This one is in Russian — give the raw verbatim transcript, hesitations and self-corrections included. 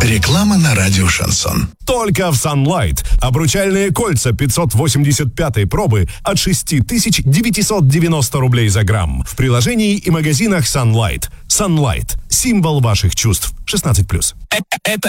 Реклама на радио «Шансон». Только в Sunlight. Обручальные кольца пятьсот восемьдесят пятой пробы от шесть тысяч девятьсот девяносто рублей за грамм. В приложении и магазинах Sunlight. Sunlight. Символ ваших чувств. шестнадцать плюс. Это